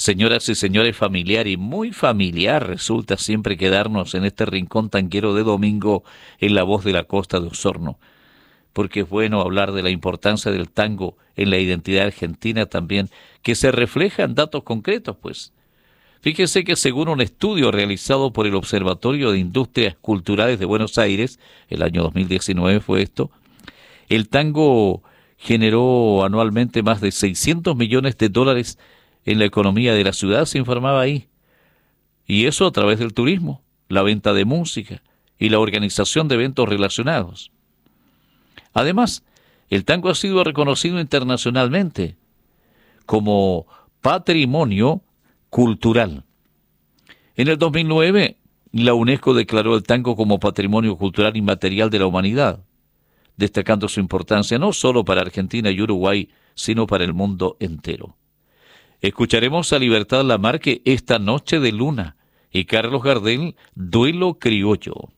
Señoras y señores, familiar y muy familiar resulta siempre quedarnos en este rincón tanguero de domingo en La Voz de la Costa de Osorno, porque es bueno hablar de la importancia del tango en la identidad argentina también, que se refleja en datos concretos, pues. Fíjese que según un estudio realizado por el Observatorio de Industrias Culturales de Buenos Aires, el año 2019 fue esto, el tango generó anualmente más de 600 millones de dólares en la economía de la ciudad, se informaba ahí. Y eso a través del turismo, la venta de música y la organización de eventos relacionados. Además, el tango ha sido reconocido internacionalmente como patrimonio cultural. En el 2009, la UNESCO declaró el tango como patrimonio cultural inmaterial de la humanidad, destacando su importancia no solo para Argentina y Uruguay, sino para el mundo entero. Escucharemos a Libertad Lamarque esta noche de luna y Carlos Gardel, Duelo Criollo.